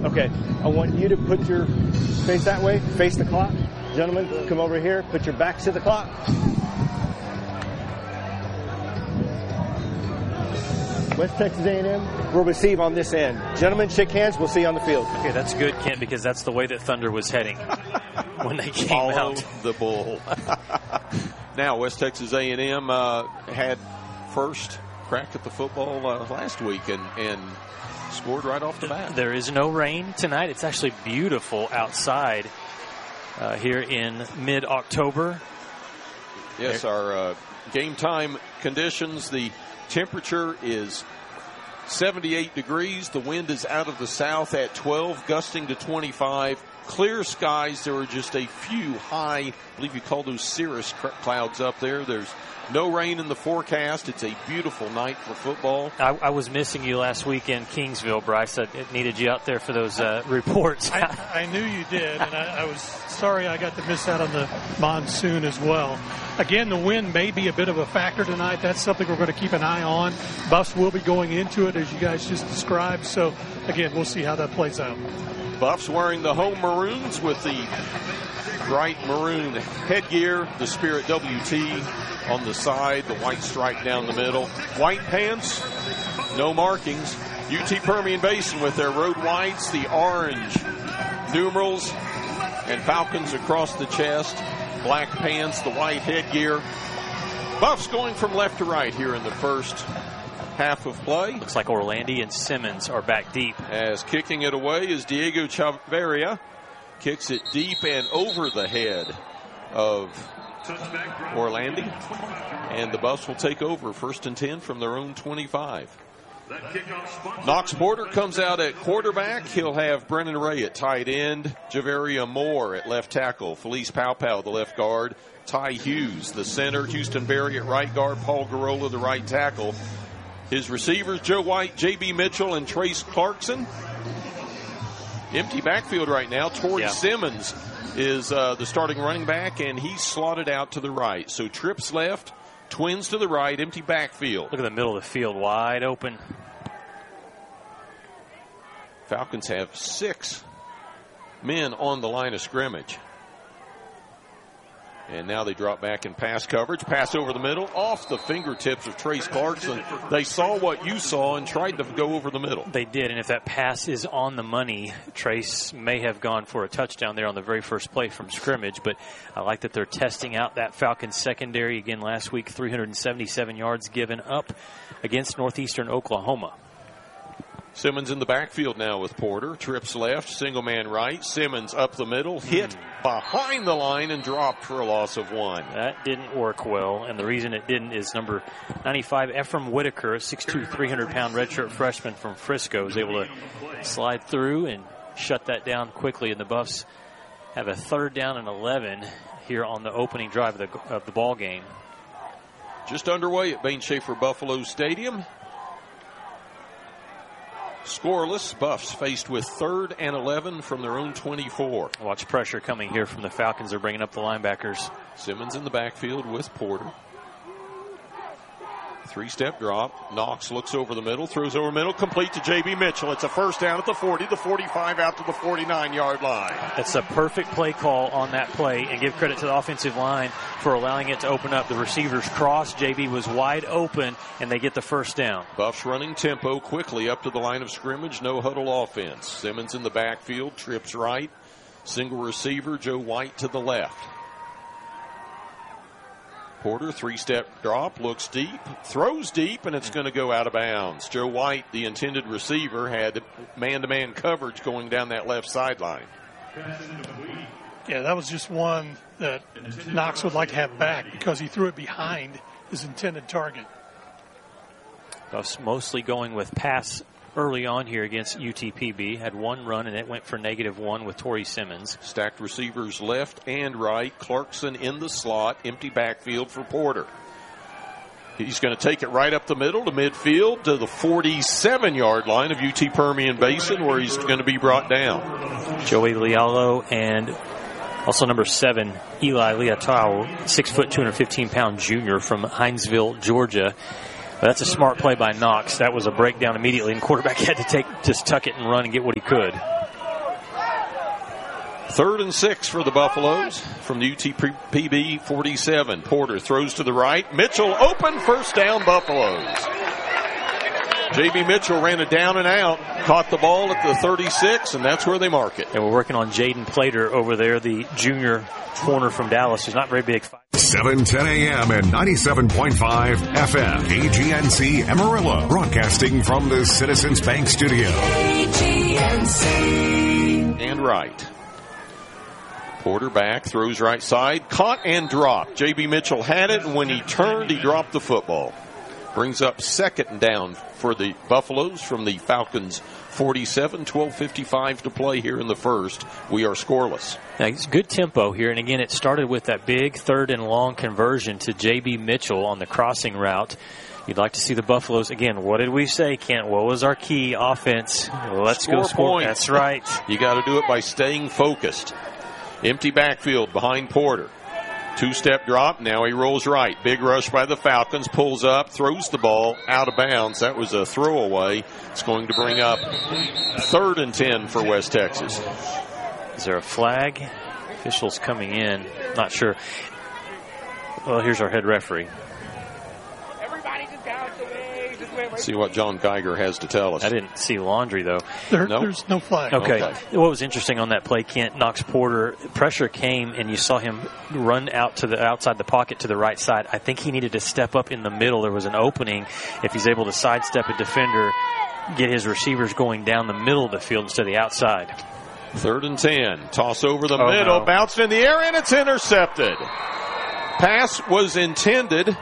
Okay, I want you to put your face that way, face the clock. Gentlemen, come over here, put your backs to the clock. West Texas A&M will receive on this end. Gentlemen, shake hands. We'll see you on the field. Okay, that's good, Kent, because that's the way that Thunder was heading when they came Follow out. the bull. Now, West Texas A&M had first crack at the football last week and scored right off the bat. There is no rain tonight. It's actually beautiful outside here in mid-October. Yes, our game time conditions, the temperature is 78 degrees. The wind is out of the south at 12, gusting to 25. Clear skies. There are just a few high, I believe you call those cirrus clouds up there. There's no rain in the forecast. It's a beautiful night for football. I was missing you last week in Kingsville, Bryce. I needed you out there for those reports. I knew you did, and I was sorry I got to miss out on the monsoon as well. Again, the wind may be a bit of a factor tonight. That's something we're going to keep an eye on. Buffs will be going into it, as you guys just described. So, again, we'll see how that plays out. Buffs wearing the home maroons with the bright maroon headgear, the Spirit WT on the side, the white stripe down the middle. White pants, no markings. UT Permian Basin with their road whites, the orange numerals, and Falcons across the chest. Black pants, the white headgear. Buffs going from left to right here in the first half of play. Looks like Orlandi and Simmons are back deep. As kicking it away is Diego Chavarria. Kicks it deep and over the head of Orlandi. And the Buffs will take over 1st and 10 from their own 25. Knox Porter comes out at quarterback. He'll have Brennan Ray at tight end. Javaria Moore at left tackle. Felice Paupau, the left guard. Ty Hughes, the center. Houston Berry at right guard. Paul Garola, the right tackle. His receivers, Joe White, J.B. Mitchell, and Trace Clarkson. Empty backfield right now. Torrey Simmons is the starting running back, and he's slotted out to the right. So trips left, twins to the right, empty backfield. Look at the middle of the field, wide open. Falcons have 6 men on the line of scrimmage. And now they drop back in pass coverage. Pass over the middle, off the fingertips of Trace Clarkson. They saw what you saw and tried to go over the middle. They did, and if that pass is on the money, Trace may have gone for a touchdown there on the very first play from scrimmage. But I like that they're testing out that Falcons secondary. Again, last week, 377 yards given up against Northeastern Oklahoma. Simmons in the backfield now with Porter. Trips left, single man right. Simmons up the middle, hit behind the line and dropped for a loss of 1. That didn't work well, and the reason it didn't is number 95, Ephraim Whitaker, a 6'2", 300-pound redshirt freshman from Frisco, is able to slide through and shut that down quickly, and the Buffs have a 3rd down and 11 here on the opening drive of the ball game. Just underway at Bain Schaefer Buffalo Stadium. Scoreless. Buffs faced with 3rd and 11 from their own 24. Watch pressure coming here from the Falcons. They're bringing up the linebackers. Simmons in the backfield with Porter. 3-step drop. Knox looks over the middle, throws over middle, complete to J.B. Mitchell. It's a 1st down at the 40, the 45 out to the 49-yard line. That's a perfect play call on that play, and give credit to the offensive line for allowing it to open up. The receivers cross. J.B. was wide open, and they get the 1st down. Buffs running tempo quickly up to the line of scrimmage. No huddle offense. Simmons in the backfield, trips right. Single receiver, Joe White to the left. Porter, 3-step drop, looks deep, throws deep, and it's going to go out of bounds. Joe White, the intended receiver, had man-to-man coverage going down that left sideline. Yeah, that was just one that Knox would like to have back because he threw it behind his intended target. Buffs mostly going with pass early on here against UTPB. Had 1 run, and it went for -1 with Torrey Simmons. Stacked receivers left and right. Clarkson in the slot. Empty backfield for Porter. He's going to take it right up the middle to midfield to the 47-yard line of UT Permian Basin, where he's going to be brought down. Joey Lialo and also number 7, Eli Liatau, 6', 215-pound junior from Hinesville, Georgia. But that's a smart play by Knox. That was a breakdown immediately, and quarterback had to just tuck it and run and get what he could. 3rd and 6 for the Buffaloes from the UTPB 47. Porter throws to the right. Mitchell open, first down, Buffaloes. J.B. Mitchell ran it down and out, caught the ball at the 36, and that's where they mark it. And we're working on Jaden Plater over there, the junior corner from Dallas, who's not very big. 7:10 a.m. and 97.5 FM. AGNC Amarillo, broadcasting from the Citizens Bank Studio. AGNC. And right. Porter back, throws right side, caught and dropped. J.B. Mitchell had it, and when he turned, he dropped the football. Brings up 2nd down for the Buffaloes from the Falcons 47, 12:55 to play here in the first. We are scoreless. Now, it's good tempo here, and again, it started with that big 3rd and long conversion to J.B. Mitchell on the crossing route. You'd like to see the Buffaloes, again, what did we say, Kent? What was our key? Offense. Let's go score. That's right. You got to do it by staying focused. Empty backfield behind Porter. 2-step drop. Now he rolls right. Big rush by the Falcons. Pulls up. Throws the ball out of bounds. That was a throwaway. It's going to bring up 3rd and 10 for West Texas. Is there a flag? Officials coming in. Not sure. Well, here's our head referee. See what John Geiger has to tell us. I didn't see Laundry, though. There's no flag. Okay. What was interesting on that play, Kent, Knox Porter, pressure came, and you saw him run out to the outside the pocket to the right side. I think he needed to step up in the middle. There was an opening. If he's able to sidestep a defender, get his receivers going down the middle of the field instead of the outside. 3rd and 10. Toss over the middle. No. Bounced in the air, and it's intercepted. Pass was intended.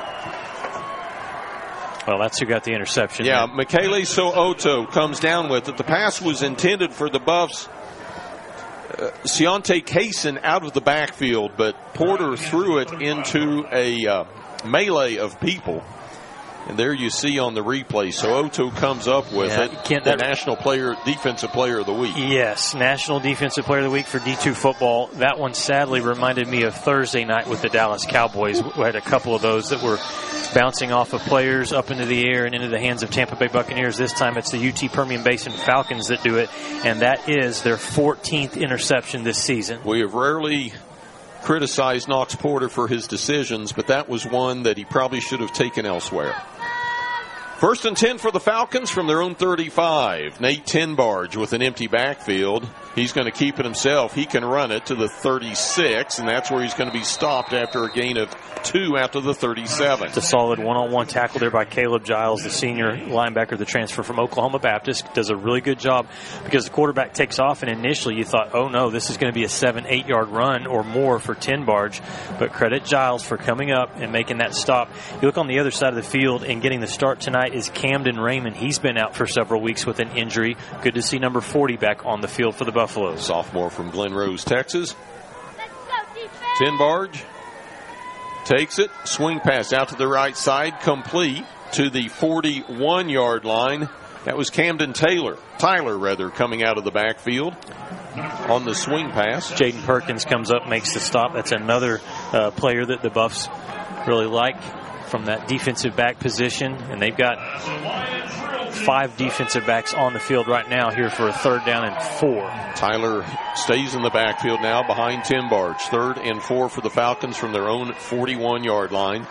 Well, that's who got the interception. Yeah, Michele So'oto comes down with it. The pass was intended for the Buffs. Sionte Kaysen out of the backfield, but Porter threw it into a melee of people. And there you see on the replay, So'oto comes up with the National Defensive Player of the Week. Yes, National Defensive Player of the Week for D2 football. That one sadly reminded me of Thursday night with the Dallas Cowboys. We had a couple of those that were bouncing off of players up into the air and into the hands of Tampa Bay Buccaneers. This time it's the UT Permian Basin Falcons that do it, and that is their 14th interception this season. We have rarely criticized Knox Porter for his decisions, but that was one that he probably should have taken elsewhere. 1st and 10 for the Falcons from their own 35. Nate Tinbarge with an empty backfield. He's going to keep it himself. He can run it to the 36, and that's where he's going to be stopped after a gain of 2 after the 37. It's a solid one-on-one tackle there by Caleb Giles, the senior linebacker, the transfer from Oklahoma Baptist. Does a really good job because the quarterback takes off, and initially you thought, oh no, this is going to be a 7-8 yard run or more for Tinbarge. But credit Giles for coming up and making that stop. You look on the other side of the field and getting the start tonight is Camden Raymond. He's been out for several weeks with an injury. Good to see number 40 back on the field for the Buffaloes. Sophomore from Glen Rose, Texas. Tinbarge takes it. Swing pass out to the right side. Complete to the 41-yard line. That was Camden Tyler, coming out of the backfield on the swing pass. Jaden Perkins comes up, makes the stop. That's another player that the Buffs really like from that defensive back position. And they've got 5 defensive backs on the field right now here for a 3rd down and 4. Tyler stays in the backfield now behind Tinbarge. 3rd and 4 for the Falcons from their own 41-yard line.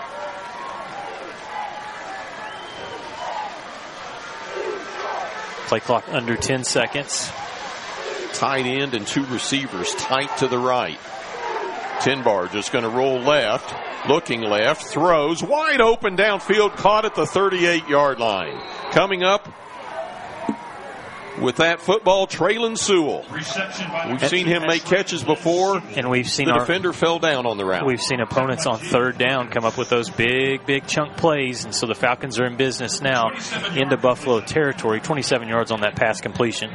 Play clock under 10 seconds. Tight end and 2 receivers tight to the right. Tinbarge is going to roll left. Looking left, throws, wide open downfield, caught at the 38-yard line. Coming up with that football, Traylon Sewell. We've seen him make catches before, and we've seen the defender fell down on the route. We've seen opponents on 3rd down come up with those big chunk plays, and so the Falcons are in business now into Buffalo territory. 27 yards on that pass completion.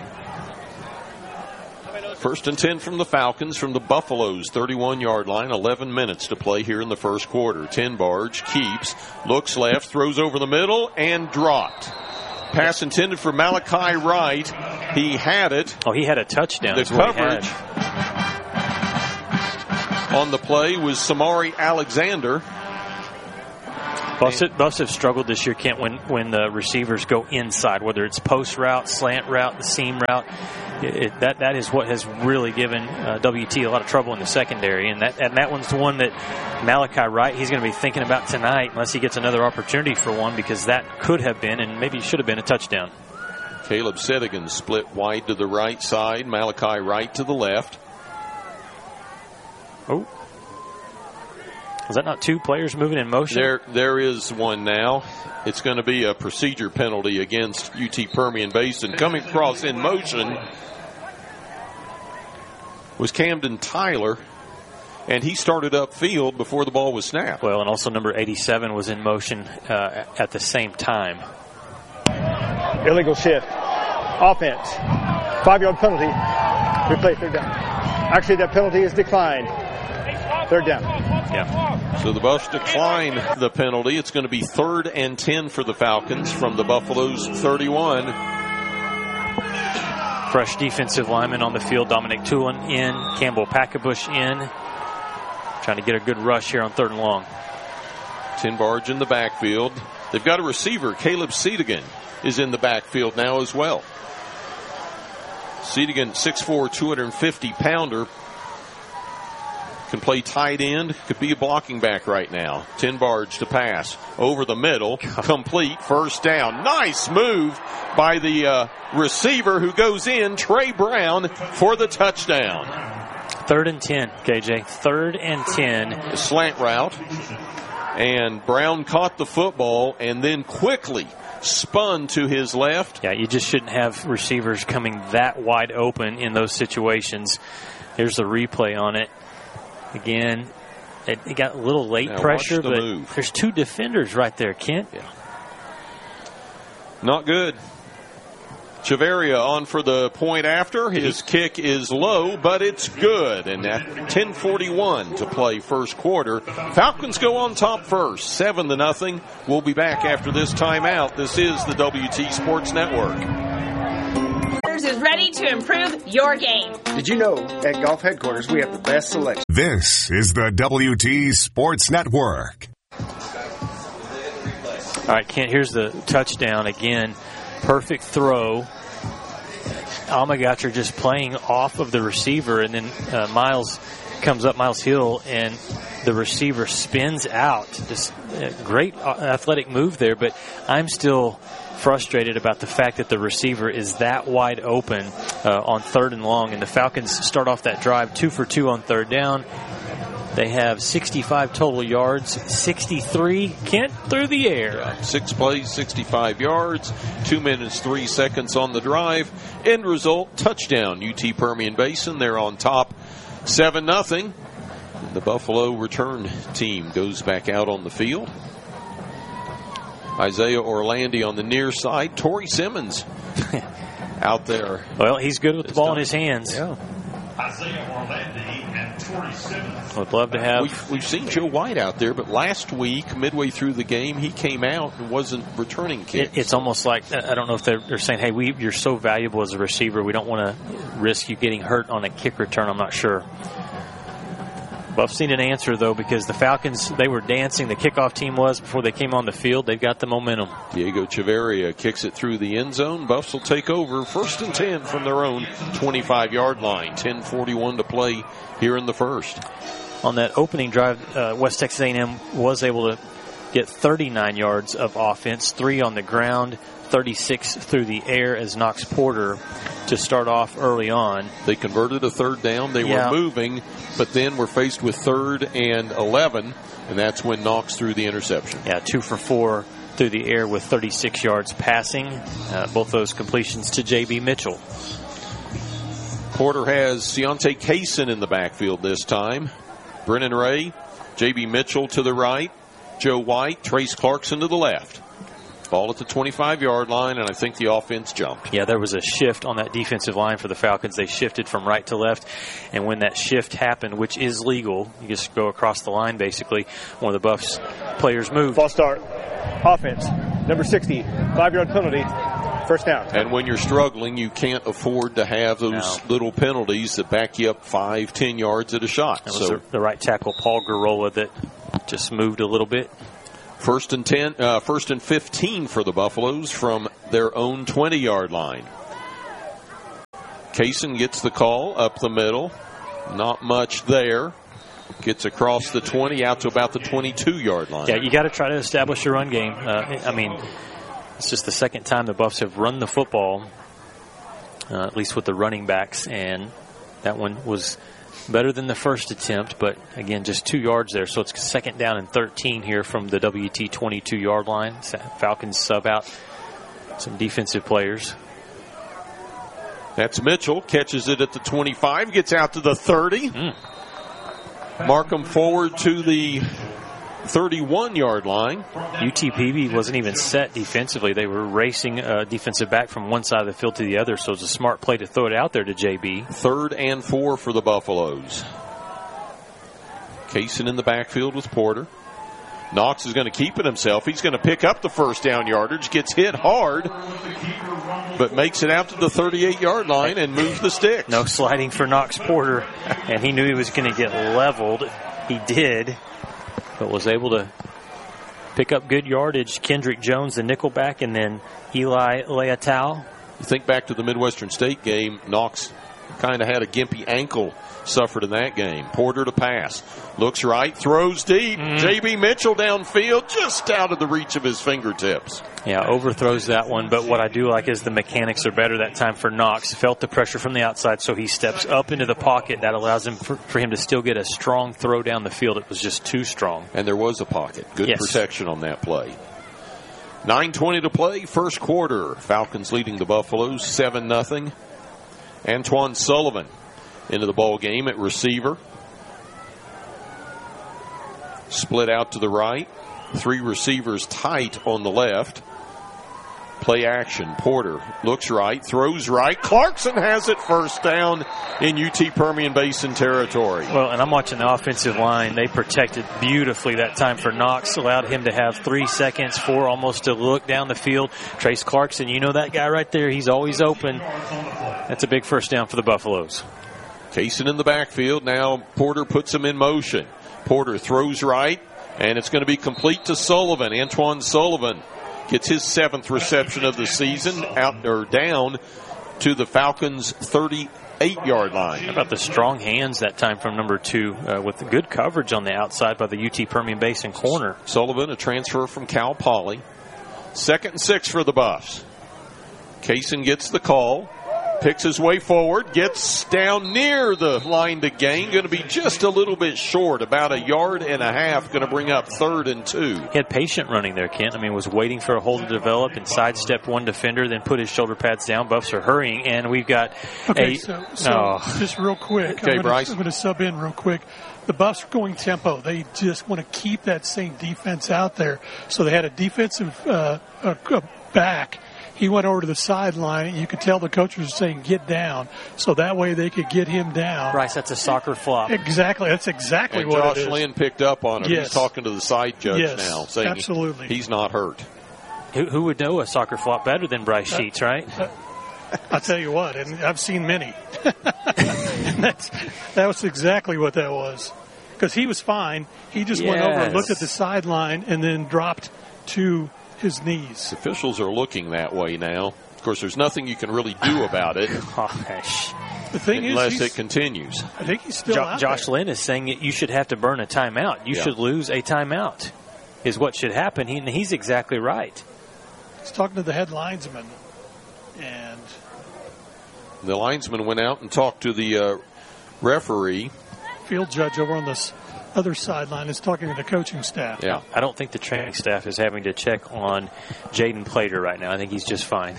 1st and 10 from the Falcons from the Buffaloes 31-yard line. 11 minutes to play here in the first quarter. Tinbarge keeps, looks left, throws over the middle, and dropped. Pass intended for Malachi Wright. He had it. Oh, he had a touchdown. The coverage on the play was Samari Alexander. Buffs have struggled this year, Kent, when the receivers go inside, whether it's post route, slant route, the seam route. That is what has really given WT a lot of trouble in the secondary, and that one's the one that Malachi Wright, he's going to be thinking about tonight unless he gets another opportunity for one, because that could have been and maybe should have been a touchdown. Caleb Sedigan split wide to the right side, Malachi Wright to the left. Oh. Was that not two players moving in motion? There is one now. It's going to be a procedure penalty against UT Permian Basin. Coming across in motion was Camden Tyler, and he started upfield before the ball was snapped. Well, and also number 87 was in motion at the same time. Illegal shift. Offense. 5-yard penalty. Replay third down. Actually, that penalty is declined. Third down. Yeah. So the Buffs decline the penalty. It's going to be 3rd and 10 for the Falcons from the Buffalo's 31. Fresh defensive lineman on the field. Dominic Tulin in. Campbell Packabush in. Trying to get a good rush here on 3rd and long. Tin Barge in the backfield. They've got a receiver. Caleb Sedigan is in the backfield now as well. Sedigan, 6'4", 250-pounder. Can play tight end. Could be a blocking back right now. Tin Barge to pass. Over the middle. Complete. First down. Nice move by the receiver who goes in. Trey Brown for the touchdown. 3rd and 10, KJ. 3rd and 10. The slant route. And Brown caught the football and then quickly spun to his left. Yeah, you just shouldn't have receivers coming that wide open in those situations. Here's the replay on it. Again, it got a little late pressure, but there's two defenders right there, Kent. Yeah. Not good. Chavarria on for the point after. His kick is low, but it's good. And at 10:41 to play first quarter. Falcons go on top first, 7-0. We'll be back after this timeout. This is the WT Sports Network. Is ready to improve your game. Did you know at Golf Headquarters we have the best selection? This is the WT Sports Network. All right, Kent, here's the touchdown again. Perfect throw. Almagatcher just playing off of the receiver, and then Miles comes up, Miles Hill, and the receiver spins out. Just a great athletic move there, but I'm still frustrated about the fact that the receiver is that wide open on 3rd and long, and the Falcons start off that drive 2 for 2 on 3rd down. They have 65 total yards, 63 Kent through the air. Yeah, 6 plays, 65 yards, 2 minutes 3 seconds on the drive. End result, touchdown UT Permian Basin. They're on top 7-0. The Buffalo return team goes back out on the field. Isaiah Orlandi on the near side. Torrey Simmons out there. Well, he's good with the ball in his hands. Yeah. Isaiah Orlandi and Torrey Simmons. Would love to have. We've seen Joe White out there, but last week, midway through the game, he came out and wasn't returning kicks. It's almost like, I don't know if they're saying, hey, you're so valuable as a receiver, we don't want to risk you getting hurt on a kick return. I'm not sure. Buffs need an answer, though, because the Falcons, they were dancing. The kickoff team was before they came on the field. They've got the momentum. Diego Chavarria kicks it through the end zone. Buffs will take over 1st and 10 from their own 25-yard line. 10:41 to play here in the first. On that opening drive, West Texas A&M was able to get 39 yards of offense, 3 on the ground, 36 through the air as Knox Porter to start off early on. They converted a 3rd down. They were moving, but then were faced with 3rd and 11, and that's when Knox threw the interception. Yeah, 2 for 4 through the air with 36 yards passing. Both those completions to J.B. Mitchell. Porter has Ciante Kaysen in the backfield this time. Brennan Ray, J.B. Mitchell to the right, Joe White, Trace Clarkson to the left. Ball at the 25-yard line, and I think the offense jumped. Yeah, there was a shift on that defensive line for the Falcons. They shifted from right to left, and when that shift happened, which is legal, you just go across the line, basically, one of the Buffs players moved. False start. Offense. Number 60. 5-yard penalty. First down. And when you're struggling, you can't afford to have those little penalties that back you up 5-10 yards at a shot. That was the right tackle, Paul Garola, that just moved a little bit. First and 15 for the Buffaloes from their own 20-yard line. Kaysen gets the call up the middle. Not much there. Gets across the 20 out to about the 22-yard line. Yeah, you got to try to establish a run game. It's just the second time the Buffs have run the football, at least with the running backs, and that one was better than the first attempt, but again, just 2 yards there. So it's second down and 13 here from the WT 22-yard line. Falcons sub out some defensive players. That's Mitchell. Catches it at the 25. Gets out to the 30. Markham forward to the 31-yard line. UTPB wasn't even set defensively. They were racing a defensive back from one side of the field to the other, so it was a smart play to throw it out there to JB. 3rd and 4 for the Buffaloes. Kaysen in the backfield with Porter. Knox is going to keep it himself. He's going to pick up the first down yardage. Gets hit hard, but makes it out to the 38-yard line and moves the sticks. No sliding for Knox Porter, and he knew he was going to get leveled. He did, but was able to pick up good yardage. Kendrick Jones, the nickelback, and then Eli Leatao. You think back to the Midwestern State game, Knox kind of had a gimpy ankle suffered in that game. Porter to pass. Looks right, throws deep. JB Mitchell downfield, just out of the reach of his fingertips. Yeah, overthrows that one, but what I do like is the mechanics are better that time for Knox. Felt the pressure from the outside, so he steps up into the pocket. That allows him for him to still get a strong throw down the field. It was just too strong. And there was a pocket. Good protection on that play. 9:20 to play, first quarter. Falcons leading the Buffaloes 7-0. Antoine Sullivan into the ball game at receiver. Split out to the right. 3 receivers tight on the left. Play action. Porter looks right, throws right. Clarkson has it, first down in UT Permian Basin territory. Well, and I'm watching the offensive line. They protected beautifully that time for Knox. Allowed him to have 3 seconds, 4 almost to look down the field. Trace Clarkson, you know that guy right there. He's always open. That's a big first down for the Buffaloes. Kaysen in the backfield. Now Porter puts him in motion. Porter throws right, and it's going to be complete to Sullivan. Antoine Sullivan gets his 7th reception of the season, out or down to the Falcons' 38-yard line. How about the strong hands that time from number 2 with good coverage on the outside by the UT Permian Basin corner. Sullivan, a transfer from Cal Poly. 2nd and 6 for the Buffs. Kaysen gets the call. Picks his way forward, gets down near the line to gain. Going to be just a little bit short, about 1.5 yards. Going to bring up 3rd and 2. He had patient running there, Kent. Was waiting for a hole to develop and sidestepped one defender, then put his shoulder pads down. Buffs are hurrying, and we've got just real quick. Okay, Bryce. I'm going to sub in real quick. The Buffs are going tempo. They just want to keep that same defense out there. So they had a defensive back. He went over to the sideline. You could tell the coach was saying, get down. So that way they could get him down. Bryce, that's a soccer flop. Exactly. That's exactly and what Josh it is. Lynn picked up on it. Yes. He's talking to the side judge now, saying absolutely. He's not hurt. Who would know a soccer flop better than Bryce Sheets, right? I'll tell you what, and I've seen many. That was exactly what that was. Because he was fine. He just went over and looked at the sideline and then dropped to his knees. Officials are looking that way now. Of course, there's nothing you can really do about it. The thing unless it continues. I think he's still out Josh there. Lynn is saying that you should have to burn a timeout. You should lose a timeout is what should happen. He's exactly right. He's talking to the head linesman. And the linesman went out and talked to the referee. Field judge over on this other sideline is talking to the coaching staff. Yeah, I don't think the training staff is having to check on Jaden Plater right now. I think he's just fine.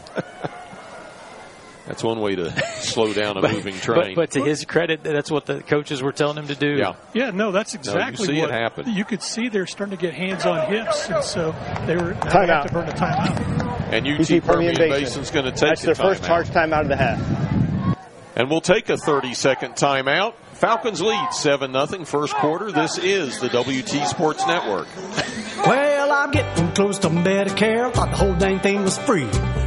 That's one way to slow down a moving train. But to his credit, that's what the coaches were telling him to do. Yeah, no, that's exactly you see what it happen. You could see they're starting to get hands on hips, and so they Timeout. have to burn a timeout. And UT Permian Basin's going to take That's their first charge timeout of the half. And we'll take a 30-second timeout. Falcons lead 7-0 first quarter. This is the WT Sports Network. Well, I'm getting close to Medicare. Thought the whole dang thing was free.